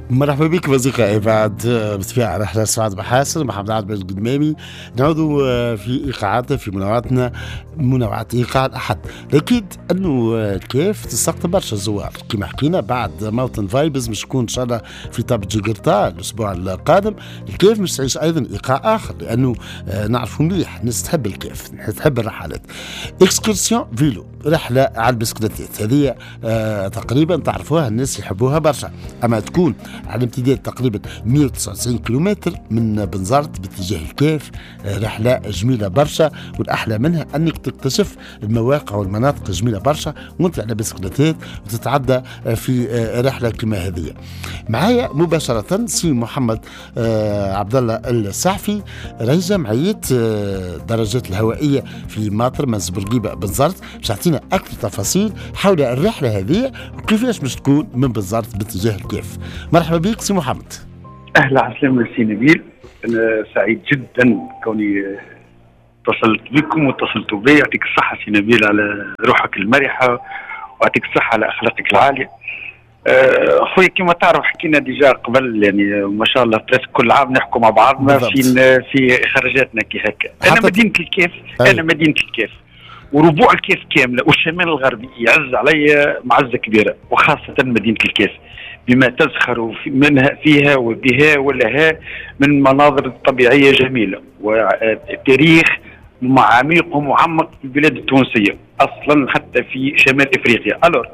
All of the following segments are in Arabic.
مرحبا بك أصدقائي بعد بطبيعة رحلة سعد بحاسن محمد عبد القدمامي. نعود في إيقاعاتنا في منوعات إيقاع الأحد. أكيد أنه كيف تستقطب برشا زوار كما حكينا بعد ماونتن فايبز مش تكون إن شاء الله في طاب جيجرتا الأسبوع القادم. الكيف مش تعيش أيضا إيقاع آخر لأنه نعرفوا مليح الناس تحب الكيف تحب الرحلات. إكسكورسيون فيلو رحلة على البسكليتات هذه تقريبا تعرفوها الناس يحبوها برشا، أما تكون على امتداد تقريبا 199 كيلومتر من بنزرت باتجاه الكيف. رحلة جميلة برشا، والأحلى منها أنك تكتشف المواقع والمناطق الجميلة برشا وانت على بسكليتات وتتعدى في رحلة كما هذه. معايا مباشرة سي محمد عبد الله السعفي رئيس جمعية درجات الهوائية في ماطر منزل بورقيبة بنزرت، باش تعطينا أكثر تفاصيل حول الرحلة هذه وكيفاش باش تكون من بنزرت باتجاه الكيف. مرحبا بك سي محمد. اهلا عسلامة سي نبيل، انا سعيد جدا كوني اتصلت بكم واتصلتوا بي. يعطيك الصحة سي نبيل على روحك المرحة ويعطيك الصحة على اخلاقك العالية. اخويا كما تعرف حكينا ديجا قبل، يعني ما شاء الله كل عام نحكوا مع بعضنا في خرجاتنا كي هكا. انا مدينة الكيف، انا مدينة الكيف وربوع الكيف كاملة والشمال الغربي يعز علي معزة كبيرة، وخاصة مدينة الكيف بما تزخر منها فيها وبها ولها من مناظر طبيعية جميلة وتاريخ عميق ومعمق في البلاد التونسية أصلا حتى في شمال إفريقيا. ألور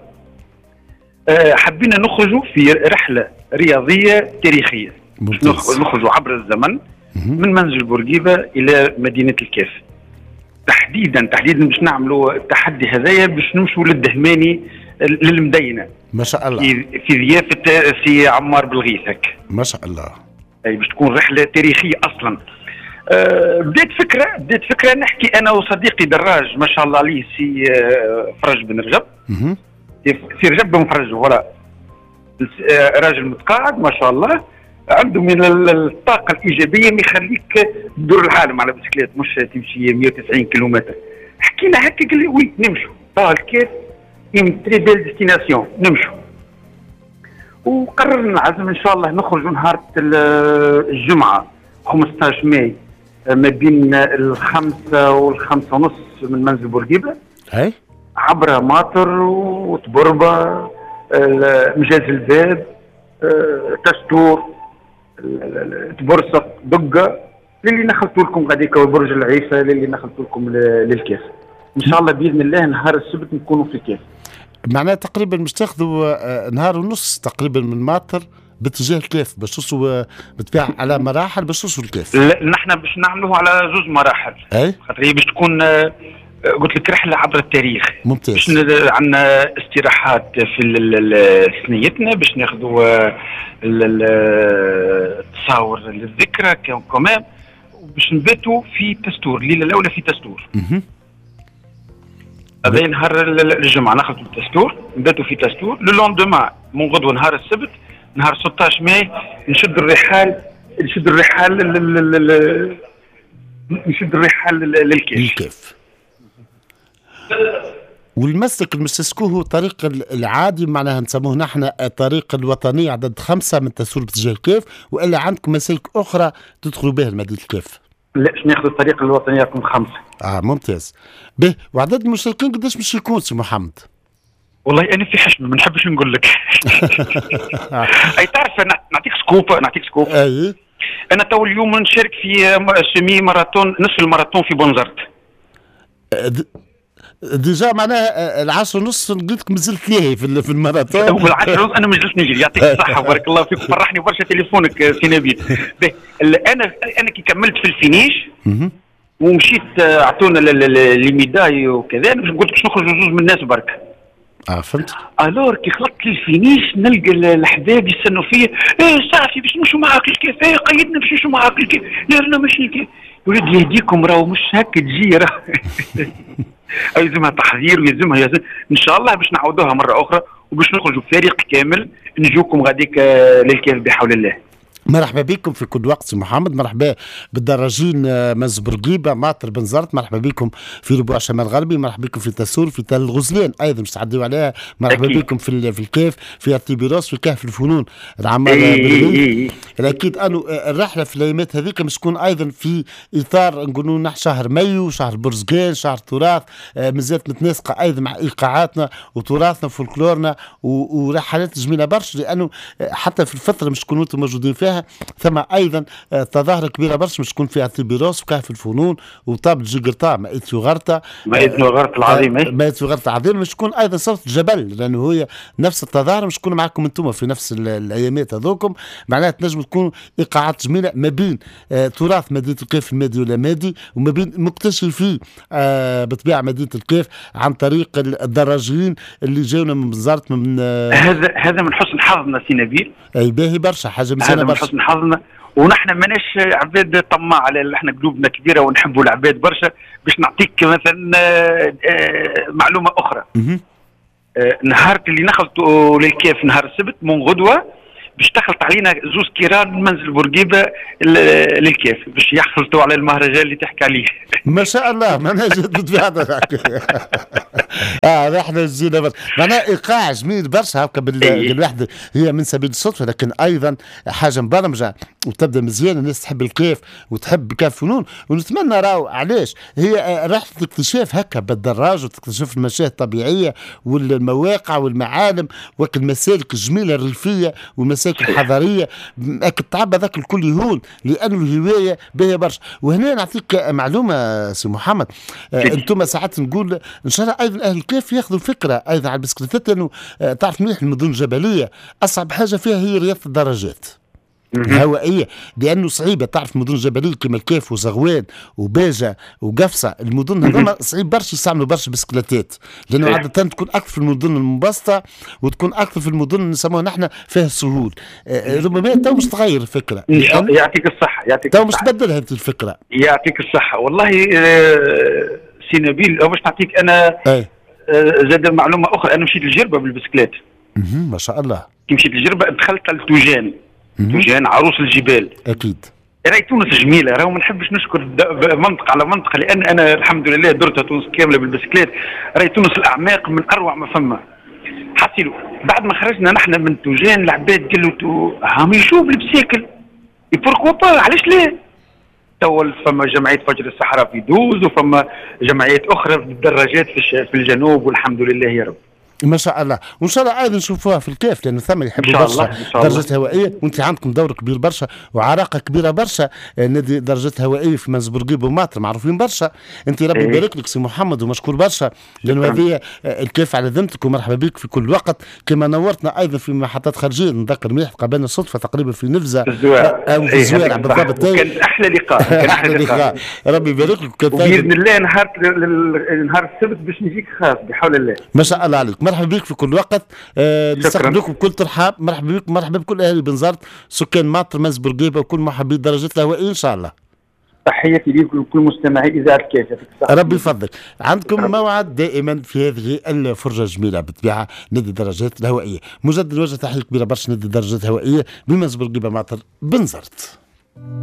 حبينا نخرجوا في رحلة رياضية تاريخية، نخرجوا عبر الزمن من منزل بورقيبة إلى مدينة الكيف. تحديدا باش نعملوا التحدي هذايا باش نمشوا للدهماني للمدينة ما شاء الله في ضيافة سي عمار بالغيثك ما شاء الله. أي باش تكون رحلة تاريخية أصلا. بديت فكرة نحكي أنا وصديقي دراج ما شاء الله عليه سي فرج بن رجب. سي رجب بن فرج ولا راجل متقاعد ما شاء الله، عنده من الطاقة الإيجابية ما يخليك تدور العالم على بسكليت مش تمشي 190 كيلومتر. حكينا هكا قال لي وي نمشوا الكيف تري بيل ديستيناسيون نمشوا. وقررنا عزم ان شاء الله نخرجوا نهار الجمعة 15 ماي ما بين 5 والخمسة ونص من منزل بورقيبة عبر ماطر وتبربة مجاز الباب تستور تبرسق دقة للي نخلطوا لكم غاديك وبرج العيسى للي نخلطوا لكم للكيف. ان شاء الله باذن الله نهار السبت نكونوا في الكيف. معناها تقريبا مش تاخذوا نهار ونص تقريبا من ماطر باتجاه الكيف باش توصلوا بالطبيعه على مراحل باش توصلوا الكيف. لا نحن باش نعملوه على زوج مراحل خاطر هي باش تكون قلت لك رحله عبر التاريخ. ممتاز. عندنا استراحات في ثنيتنا باش ناخذوا التصاور للذكرى كمان، وباش نباتوا في تستور الليله الاولى في تستور. هذا نهار الجمعة ناخذ التستور نباتوا في تستور. للوندوما من غدوة نهار السبت نهار 16 ماي نشد الرحال للكيف. والمسلك المستسكوه هو الطريق العادي معناها نسموه نحن الطريق الوطني عدد 5 من تستور باتجاه الكيف، والا عندكم مسالك اخرى تدخلوا بها لمدينة الكيف؟ لا ناخذ الطريق الوطني رقم 5. ممتاز. به وعدد المشاركين قداش باش يكون سي محمد؟ والله انا في حشمه ما نحبش نقول لك. اي تعرف انا نعطيك سكوب. اي انا تو اليوم نشارك في سيمي ماراثون نصف الماراثون في بنزرت. ديجا معناها العشر ونص لقيتك مازلت ليه في الماراثون. هو العشر ونص انا مازلت نجري. يعطيك الصحه بارك الله فيك، فرحني برشا تليفونك سي نبيل. انا كي كملت في الفينيش ومشيت اعطونا لي ميداي وكذا، انا قلت باش نخرج جوج من الناس برك. فهمت. الور كي خلطت الفينيش نلقى الحباب يستنوا فيا، صافي باش نمشوا معاك الكيف، قيدنا باش نمشوا معاك الكيف. لا انا ماشي الكيف. ولد يهديكم راهو مش هكا تجي راه. يلزمها تحضير ويلزمها ان شاء الله باش نعاودوها مره اخرى وباش نخرجوا بفريق كامل نجوكم غاديك للكيف بحول الله. مرحبا بكم في كل وقت سي محمد. مرحبا بالدراجين مز بورقيبه ماطر بنزرت. مرحبا بكم في ربوع شمال غربي. مرحبا بكم في تسور في تل الغزلان ايضا مش تعديوا عليها. مرحبا بكم في الكيف في ارتيبيروس في كهف الفنون العمار بالغيب. اكيد انه الرحله في الايامات هذيك مش تكون ايضا في اطار نقولوا نحن شهر مايو شهر برزقان شهر تراث مازالت متناسقه ايضا مع ايقاعاتنا وتراثنا وفولكلورنا ورحلات جميله برشا، لانه حتى في الفتره مش تكونوا انتم موجودين فيها ثم ايضا تظاهره كبيره برشا مش تكون فيها تيبيروس وكهف الفنون وطاب جيجرتا مائتو غرتا العظيمه مائتو غرتا عظيم مش تكون ايضا صوت الجبل، لانه هي نفس التظاهره مش تكون معكم انتم في نفس الايامات هذوكم. معناها تنجم تكون ايقاعات جميله ما بين تراث مدينه الكيف المادي واللامادي وما بين مكتشفي بطبيعه مدينه الكيف عن طريق الدراجين اللي جاونا من بزارت من هذا من حسن حظنا سي نبيل. اي باهي برشا حاجه مزيانه برشا. من حظنا ونحن ماناش عباد طماع على احنا قلوبنا كبيره ونحبوا العباد برشا. باش نعطيك مثلا معلومه اخرى. نهار اللي نخلطوا للكيف نهار السبت من غدوه باش تخلط علينا زوز كيران من منزل بورقيبه للكيف باش يحصلوا على المهرجان اللي تحكي عليه. ما شاء الله معناها جد بهذا احنا جينا بس معناها ايقاع جميل برشا هكا بالواحد هي من سبيل الصدفه، لكن ايضا حاجه مبرمجه وتبدا مزيان. الناس تحب الكيف وتحب كاف فنون، ونتمنى راهو علاش هي رحله اكتشاف هكا بالدراج وتكتشف المشاهد الطبيعيه والمواقع والمعالم والمسالك الجميله الريفيه والمسالك الحضاريه. تعب هذاك الكل يهون لانه الهوايه باهيه برشا. وهنا نعطيك معلومه سي محمد، انتم ساعات نقول ان شاء الله ايضا اهل الكيف ياخذوا فكره ايضا على البسكليتات، لانه تعرف مليح المدن الجبليه اصعب حاجه فيها هي رياضه الدراجات الهوائيه، لانه صعيبه. تعرف مدن جبليه كما الكيف وزغوان وباجه وقفصه، المدن هذوما صعيب برشا يستعملوا برشا بسكليتات، لانه عاده تكون اكثر في المدن المنبسطه وتكون اكثر في المدن نسموها نحن فيها السهول. ربما تو مش تغير الفكره. يعطيك الصحه تو مش تبدلها انت الفكره. يعطيك الصحه والله سي نبيل. باش نعطيك انا زاد معلومه اخرى. انا مشيت الجربه بالبسكليت. ما شاء الله. كي مشيت الجربه دخلت لتوجان. توجان عروس الجبال. اكيد. راهي تونس جميله، راهو ما نحبش نشكر منطقه على منطقه، لان انا الحمد لله درتها تونس كامله بالبسكليت. راهي تونس الاعماق من اروع ما فما. حسيلو بعد ما خرجنا نحن من توجان العباد قالوا هم يشوف بالبسيكل بوركوا با، علاش لا؟ تو فما جمعيه فجر الصحراء في دوز وفما جمعيات اخرى بالدراجات في الجنوب، والحمد لله يا رب. ما شاء الله. وان شاء الله ايضا نشوفوها في الكيف، لانه ثم يحبوا برشا درجات هوائيه، وانت عندكم دور كبير برشا وعراقه كبيره برشا. نادي درجات هوائيه في منز بورقيبه وماطر معروفين برشا. انت ربي يبارك لك سي محمد ومشكور برشا، لانه هذه الكيف على ذمتك. ومرحبا بك في كل وقت كما نورتنا ايضا في محطات خارجيه. نتذكر مليح قابلنا صدفه تقريبا في نفزه او في الزوارع بالضبط. كان احلى لقاء. كان احلى لقاء. ربي يبارك لك. باذن الله نهار السبت باش نجيك خاص بحول الله. ما شاء الله عليك. مرحبا بك في كل وقت. نستقبل لكم بكل ترحاب. مرحبا بكم. مرحبا بكل اهالي بنزرت، سكان ماطر منز بورقيبه وكل محبي الدرجات الهوائيه ان شاء الله. تحياتي لكم لكل مستمعي اذاعه الكيف. ربي يفضلك. عندكم موعد دائما في هذه الفرجه الجميله بالطبيعه نادي الدرجات الهوائيه. مجدد وجه تحيه كبيره برشا نادي الدرجات الهوائيه بمنز بورقيبه ماطر بنزرت.